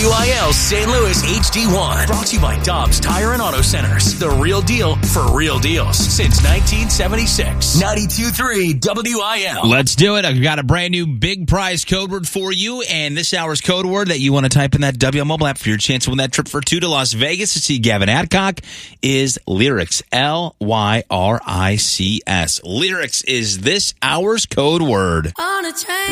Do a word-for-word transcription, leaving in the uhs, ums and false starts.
W I L Saint Louis H D one. Brought to you by Dobbs Tire and Auto Centers. The real deal for real deals since nineteen seventy-six. ninety-two point three W I L. Let's do it. I've got a brand new big prize code word for you, and this hour's code word that you want to type in that W M mobile app for your chance to win that trip for two to Las Vegas to see Gavin Adcock is Lyrics. L Y R I C S. Lyrics is this hour's code word. On a train.